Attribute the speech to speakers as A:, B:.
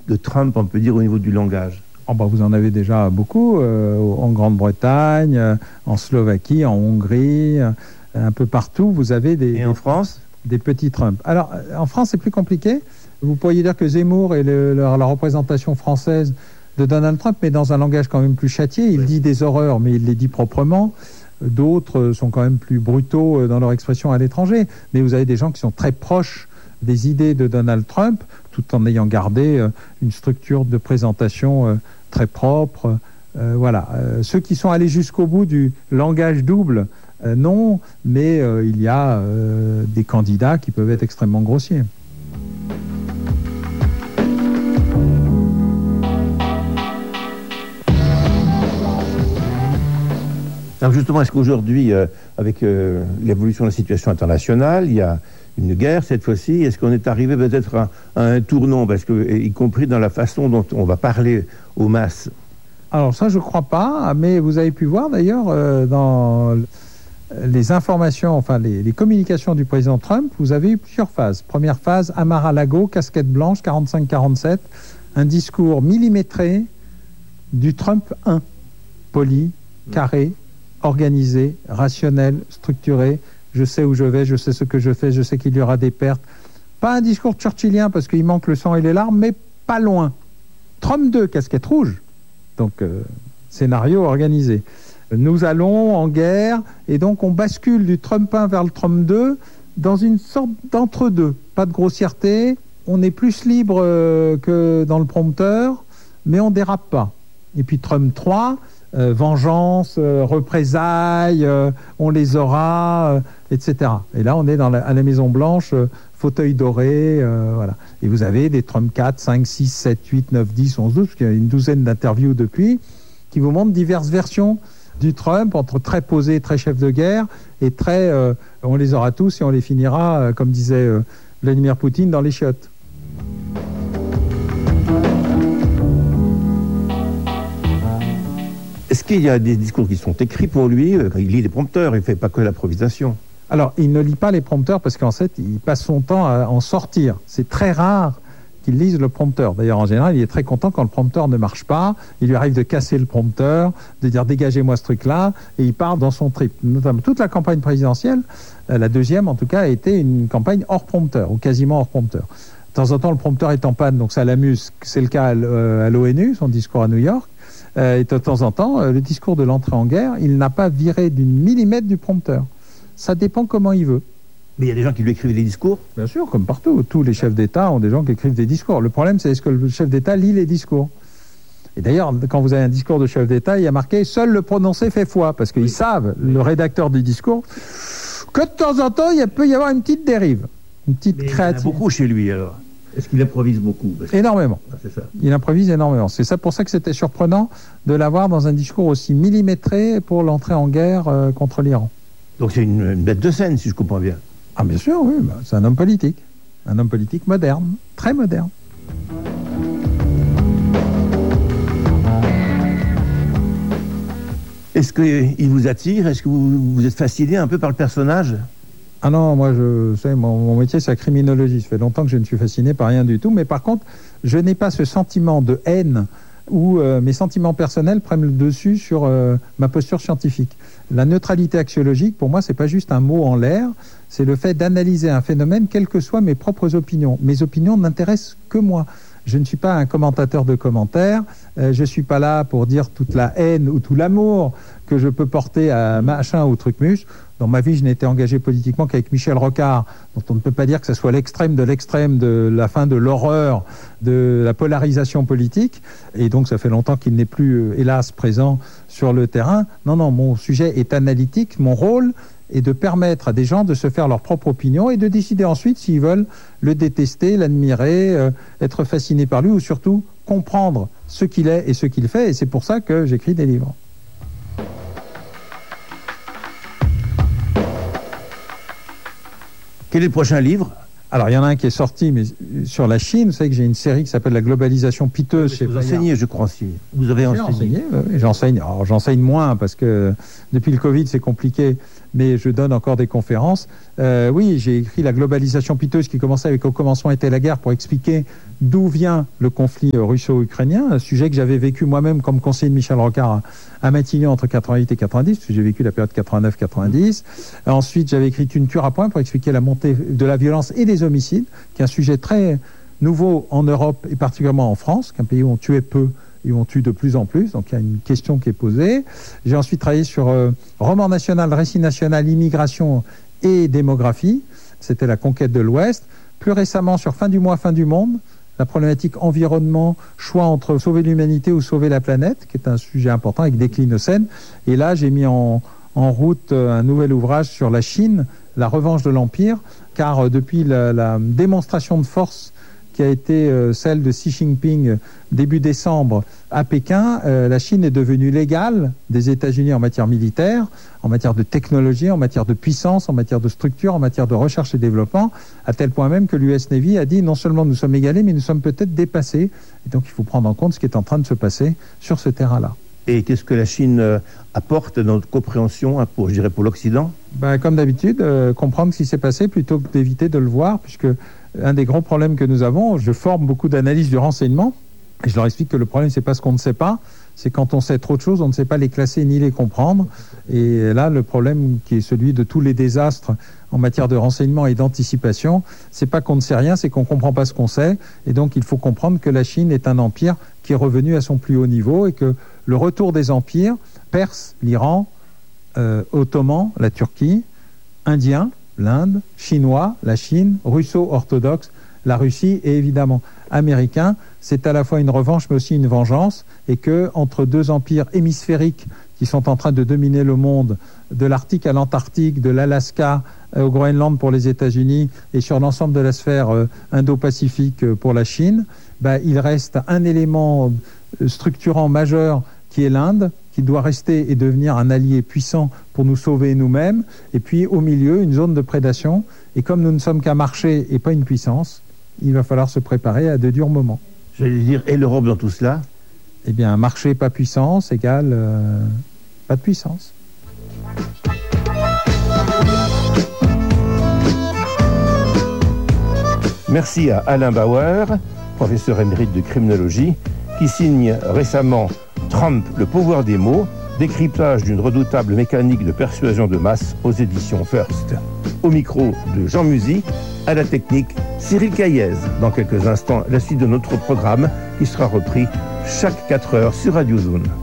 A: de Trump, on peut dire, au niveau du langage?
B: Vous en avez déjà beaucoup, en Grande-Bretagne, en Slovaquie, en Hongrie, un peu partout, vous avez
A: Et en France?
B: Des petits Trump. Alors, en France, c'est plus compliqué. Vous pourriez dire que Zemmour est la représentation française de Donald Trump, mais dans un langage quand même plus châtié. Il dit des horreurs, mais il les dit proprement. D'autres sont quand même plus brutaux dans leur expression à l'étranger. Mais vous avez des gens qui sont très proches des idées de Donald Trump, tout en ayant gardé une structure de présentation très propre. Voilà. Ceux qui sont allés jusqu'au bout du langage double, non, mais il y a des candidats qui peuvent être extrêmement grossiers.
A: Alors justement, est-ce qu'aujourd'hui, avec l'évolution de la situation internationale, il y a une guerre cette fois-ci, est-ce qu'on est arrivé peut-être à un tournant, parce que, y compris dans la façon dont on va parler aux masses?
B: Alors ça, je ne crois pas, mais vous avez pu voir d'ailleurs dans les informations, enfin les communications du président Trump, vous avez eu plusieurs phases. Première phase, à Mar-a-Lago, casquette blanche, 45-47, un discours millimétré du Trump 1, poli, carré, organisé, rationnel, structuré. Je sais où je vais, je sais ce que je fais, je sais qu'il y aura des pertes. Pas un discours churchillien parce qu'il manque le sang et les larmes, mais pas loin. Trump 2, casquette rouge. Donc, scénario organisé. Nous allons en guerre et donc on bascule du Trump 1 vers le Trump 2 dans une sorte d'entre-deux. Pas de grossièreté, on est plus libre que dans le prompteur, mais on dérape pas. Et puis Trump 3, vengeance, représailles, on les aura, etc. Et là, on est à la Maison-Blanche, fauteuil doré, voilà. Et vous avez des Trump 4, 5, 6, 7, 8, 9, 10, 11, 12, parce qu'il y a une douzaine d'interviews depuis, qui vous montrent diverses versions du Trump, entre très posé, très chef de guerre, et très on les aura tous et on les finira, comme disait Vladimir Poutine, dans les chiottes.
A: Est-ce qu'il y a des discours qui sont écrits pour lui? Il lit des prompteurs, il ne fait pas que l'improvisation.
B: Alors, il ne lit pas les prompteurs parce qu'en fait, il passe son temps à en sortir. C'est très rare qu'il lise le prompteur. D'ailleurs, en général, il est très content quand le prompteur ne marche pas. Il lui arrive de casser le prompteur, de dire « dégagez-moi ce truc-là », et il part dans son trip. Notamment, toute la campagne présidentielle, la deuxième en tout cas, a été une campagne hors prompteur, ou quasiment hors prompteur. De temps en temps, le prompteur est en panne, donc ça l'amuse. C'est le cas à l'ONU, son discours à New York. Et de temps en temps, le discours de l'entrée en guerre, il n'a pas viré d'une millimètre du prompteur. Ça dépend comment il veut.
A: Mais il y a des gens qui lui écrivent des discours?
B: Bien sûr, comme partout. Tous les chefs d'État ont des gens qui écrivent des discours. Le problème, c'est est-ce que le chef d'État lit les discours? Et d'ailleurs, quand vous avez un discours de chef d'État, il y a marqué « Seul le prononcé fait foi », parce qu'ils savent, le rédacteur du discours, que de temps en temps, il peut y avoir une petite dérive, une petite créativité.
A: Il y en a beaucoup chez lui, alors. Est-ce qu'il improvise beaucoup?
B: Énormément.
A: Ah, c'est ça.
B: Il improvise énormément. C'est ça pour ça que c'était surprenant de l'avoir dans un discours aussi millimétré pour l'entrée en guerre contre l'Iran.
A: Donc c'est une bête de scène, si je comprends bien.
B: Ah bien sûr, oui. C'est un homme politique. Un homme politique moderne. Très moderne.
A: Est-ce qu'il vous attire? Est-ce que vous êtes fasciné un peu par le personnage?
B: Ah non, moi, mon métier, c'est la criminologie. Ça fait longtemps que je ne suis fasciné par rien du tout. Mais par contre, je n'ai pas ce sentiment de haine où mes sentiments personnels prennent le dessus sur ma posture scientifique. La neutralité axiologique, pour moi, c'est pas juste un mot en l'air. C'est le fait d'analyser un phénomène, quelles que soient mes propres opinions. Mes opinions n'intéressent que moi. Je ne suis pas un commentateur de commentaires. Je ne suis pas là pour dire toute la haine ou tout l'amour que je peux porter à machin ou trucmuche. Dans ma vie, je n'ai été engagé politiquement qu'avec Michel Rocard, dont on ne peut pas dire que ce soit l'extrême de la fin de l'horreur, de la polarisation politique. Et donc, ça fait longtemps qu'il n'est plus, hélas, présent sur le terrain. Non, mon sujet est analytique. Mon rôle est de permettre à des gens de se faire leur propre opinion et de décider ensuite s'ils veulent le détester, l'admirer, être fascinés par lui ou surtout comprendre ce qu'il est et ce qu'il fait. Et c'est pour ça que j'écris des livres.
A: Quel est le prochain livre?
B: Alors, il y en a un qui est sorti, mais sur la Chine. Vous savez que j'ai une série qui s'appelle « La globalisation piteuse » chez
A: Vous enseignez, je crois, aussi. Vous avez enseigné?
B: Oui, j'enseigne. Alors, j'enseigne moins parce que depuis le Covid, c'est compliqué mais je donne encore des conférences. Oui, j'ai écrit La globalisation piteuse qui commençait avec Au commencement était la guerre pour expliquer d'où vient le conflit russo-ukrainien, un sujet que j'avais vécu moi-même comme conseiller de Michel Rocard à Matignon entre 88 et 90, parce que j'ai vécu la période 89-90. Ensuite, j'avais écrit Une cure à point pour expliquer la montée de la violence et des homicides, qui est un sujet très nouveau en Europe et particulièrement en France, qu'un pays où on tuait peu et où on tue de plus en plus. Donc il y a une question qui est posée. J'ai ensuite travaillé sur roman national, récit national, immigration et démographie. C'était la conquête de l'Ouest. Plus récemment, sur Fin du mois, fin du monde, la problématique environnement, choix entre sauver l'humanité ou sauver la planète, qui est un sujet important avec Déclinocène. Et là, j'ai mis en route un nouvel ouvrage sur la Chine, la revanche de l'Empire, car depuis la démonstration de force qui a été celle de Xi Jinping début décembre à Pékin, la Chine est devenue l'égale des États-Unis en matière militaire, en matière de technologie, en matière de puissance, en matière de structure, en matière de recherche et développement, à tel point même que l'US Navy a dit non seulement nous sommes égalés, mais nous sommes peut-être dépassés. Et donc il faut prendre en compte ce qui est en train de se passer sur ce terrain-là.
A: Et qu'est-ce que la Chine apporte dans notre compréhension pour l'Occident ?
B: Comme d'habitude, comprendre ce qui s'est passé plutôt que d'éviter de le voir, puisque un des grands problèmes que nous avons, je forme beaucoup d'analyses du renseignement, et je leur explique que le problème, c'est pas ce qu'on ne sait pas, c'est quand on sait trop de choses, on ne sait pas les classer ni les comprendre. Et là, le problème qui est celui de tous les désastres en matière de renseignement et d'anticipation, c'est pas qu'on ne sait rien, c'est qu'on comprend pas ce qu'on sait. Et donc, il faut comprendre que la Chine est un empire qui est revenu à son plus haut niveau et que le retour des empires, Perse, l'Iran, Ottoman, la Turquie, Indien, l'Inde, Chinois, la Chine, russo-orthodoxe, la Russie et évidemment américain, c'est à la fois une revanche mais aussi une vengeance, et que entre deux empires hémisphériques qui sont en train de dominer le monde, de l'Arctique à l'Antarctique, de l'Alaska au Groenland pour les États-Unis et sur l'ensemble de la sphère Indo-Pacifique pour la Chine, il reste un élément structurant majeur qui est l'Inde, qui doit rester et devenir un allié puissant pour nous sauver nous-mêmes, et puis au milieu, une zone de prédation. Et comme nous ne sommes qu'un marché et pas une puissance, il va falloir se préparer à de durs moments.
A: J'allais dire, et l'Europe dans tout cela ?
B: Eh bien, un marché pas puissance égale pas de puissance.
A: Merci à Alain Bauer, professeur émérite de criminologie, qui signe récemment Trump, le pouvoir des mots, décryptage d'une redoutable mécanique de persuasion de masse aux éditions First. Au micro de Jean Musy, à la technique Cyril Caillez. Dans quelques instants, la suite de notre programme qui sera repris chaque 4 heures sur Radio Zone.